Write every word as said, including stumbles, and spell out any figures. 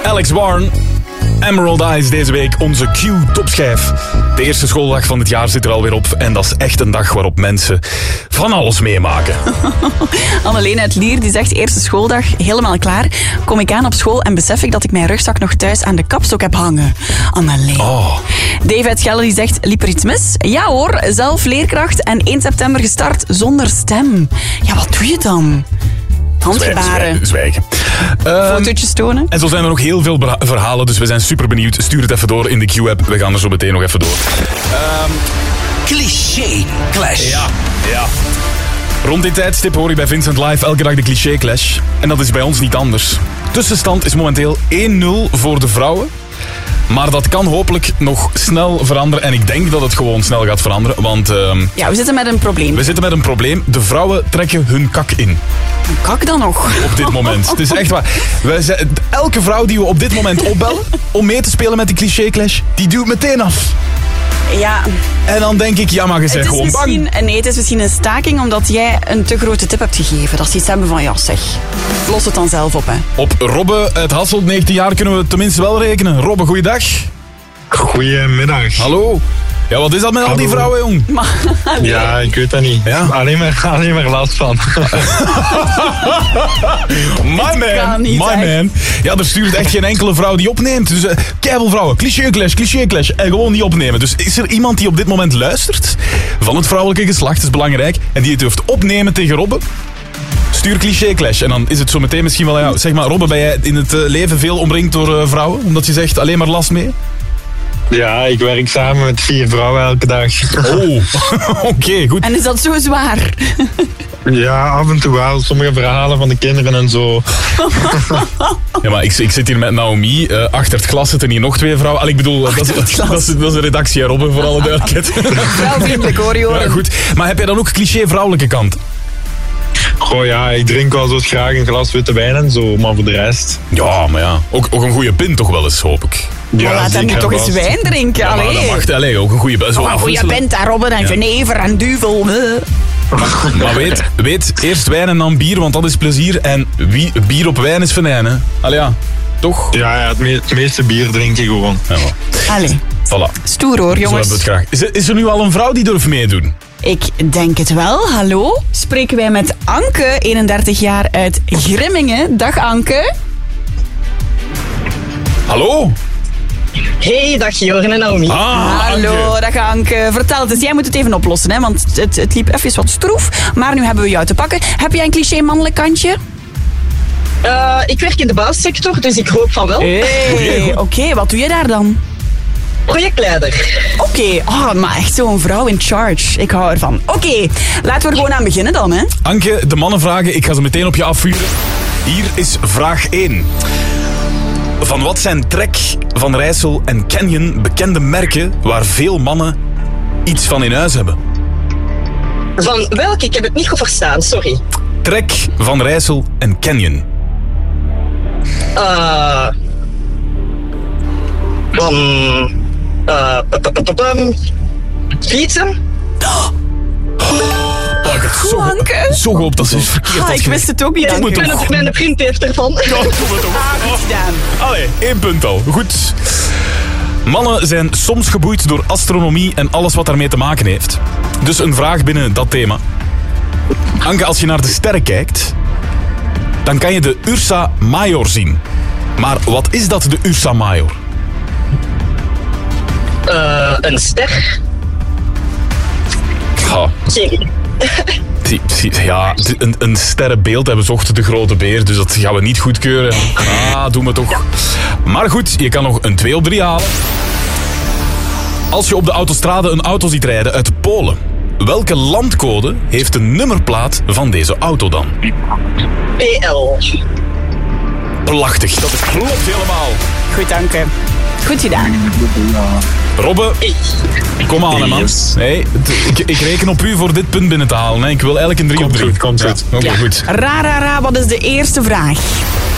Alex Warren. Emerald Eyes deze week onze Q-topschijf. De eerste schooldag van het jaar zit er alweer op. En dat is echt een dag waarop mensen van alles meemaken. Anneleen uit Lier die zegt, eerste schooldag, helemaal klaar. Kom ik aan op school en besef ik dat ik mijn rugzak nog thuis aan de kapstok heb hangen. Anneleen. Oh. Dave uit Schelde die zegt, liep er iets mis? Ja hoor, zelf leerkracht en één september gestart zonder stem. Ja, wat doe je dan? Handgebaren. Zwijgen. Fotootjes tonen. En zo zijn er nog heel veel bera- verhalen, dus we zijn super benieuwd. Stuur het even door in de Q-app. We gaan er zo meteen nog even door. Um, Cliché Clash. Ja, ja. Rond dit tijdstip hoor ik bij Vincent Live elke dag de Cliché Clash. En dat is bij ons niet anders. Tussenstand is momenteel één nul voor de vrouwen. Maar dat kan hopelijk nog snel veranderen. En ik denk dat het gewoon snel gaat veranderen. Want uh, ja, we zitten met een probleem. We zitten met een probleem. De vrouwen trekken hun kak in. Een kak dan nog? Op dit moment. Het is echt waar. Wij zijn, elke vrouw die we op dit moment opbellen om mee te spelen met de Cliché Clash, die duwt meteen af. Ja. En dan denk ik, ja, maar je bent gewoon bang. Nee, het is misschien een staking omdat jij een te grote tip hebt gegeven. Dat ze iets hebben van, ja zeg, los het dan zelf op, hè. Op Robbe uit Hasselt, negentien jaar, kunnen we tenminste wel rekenen. Robbe, goeiedag. Goedemiddag. Hallo. Ja, wat is dat met Hallo. Al die vrouwen, jong? Maar, ja, ik weet dat niet. Ja? Alleen, maar, alleen maar last van. My man, niet, my hè. man. Ja, er stuurt echt geen enkele vrouw die opneemt. Dus uh, keiveel vrouwen, cliché clash, cliché clash. En gewoon niet opnemen. Dus is er iemand die op dit moment luistert? Van het vrouwelijke geslacht, is belangrijk. En die het durft opnemen tegen Robbe? Stuur cliché clash. En dan is het zo meteen misschien wel... Ja, zeg maar, Robbe, ben jij in het uh, leven veel omringd door uh, vrouwen? Omdat je zegt, alleen maar last mee? Ja, ik werk samen met vier vrouwen elke dag. Oh, oké, okay, goed. En is dat zo zwaar? Ja, af en toe wel. Sommige verhalen van de kinderen en zo. Ja, maar ik, ik zit hier met Naomi. Uh, achter het glas zitten hier nog twee vrouwen. Al, ik bedoel, dat is, dat, is, dat, is, dat is een redactie, hè, Robbe, voor alle duidelijkheid. Vrouwvriendelijk, hoor, joh. Ja, goed. Maar heb jij dan ook cliché vrouwelijke kant? Goh, ja, ik drink wel zo graag een glas witte wijn en zo, maar voor de rest... Ja, maar ja, ook, ook een goede pint toch wel eens, hoop ik. Ja, laat hem nu toch eens wijn drinken, ja, allee. Dat mag, allee, ook een goede pint. Oh, een goede pint, daar, Robben, en ja. Genever en duvel. Maar, maar weet, weet, eerst wijn en dan bier, want dat is plezier. En wie, bier op wijn is venijn, hè. Allee, ja, toch? Ja, ja het, me- het meeste bier drink je gewoon. Ja, allee. Voilà. Stoer, hoor, jongens. Zo hebben we het graag. Is er, is er nu al een vrouw die durft meedoen? Ik denk het wel. Hallo? Spreken wij met Anke, eenendertig jaar uit Grimmingen. Dag, Anke. Hallo? Hey, dag Jorgen en Naomi. Ah, Hallo, Anke. dag Anke. Vertel het eens. Jij moet het even oplossen, hè, want het, het liep even wat stroef. Maar nu hebben we jou te pakken. Heb jij een cliché mannelijk kantje? Uh, ik werk in de bouwsector, dus ik hoop van wel. Hey, Oké, okay, wat doe je daar dan? Projectleider. Oké, okay. Oh, maar echt zo'n vrouw in charge. Ik hou ervan. Oké, okay. Laten we er gewoon aan beginnen dan, hè. Anke, de mannenvragen, ik ga ze meteen op je afvuren. Hier is vraag één. Van wat zijn Trek, Van Rijssel en Canyon bekende merken waar veel mannen iets van in huis hebben? Van welke? Ik heb het niet goed verstaan, sorry. Trek, Van Rijssel en Canyon. Uh, van... Uh, fietsen? Oh, ik had zo, Anke. zo gehoopt dat ze is verkeerd had ah, ik wist het ook niet. Ja, Doe het mijn, mijn vriend heeft ervan. Ja, doe het toch. Ah, goed gedaan. Allee, één punt al. Goed. Mannen zijn soms geboeid door astronomie en alles wat daarmee te maken heeft. Dus een vraag binnen dat thema. Anke, als je naar de sterren kijkt, dan kan je de Ursa Major zien. Maar wat is dat, de Ursa Major? Uh, een ster? Ja. Geen. Ja, een, een sterrenbeeld. Hebben zocht de grote beer, dus dat gaan we niet goedkeuren. Ah, doen we toch. Maar goed, je kan nog een twee op drie halen. Als je op de autostrade een auto ziet rijden uit Polen, welke landcode heeft de nummerplaat van deze auto dan? P L. Prachtig, dat is klopt helemaal. Goed, Anke. Goed gedaan. Robbe, kom aan, hè, man. Yes. Nee, ik, ik reken op u voor dit punt binnen te halen. Hè. Ik wil eigenlijk een drie Komt op drie. goed, komt goed. Ja, oké, Ja. goed. Ra, ra, ra, wat is de eerste vraag?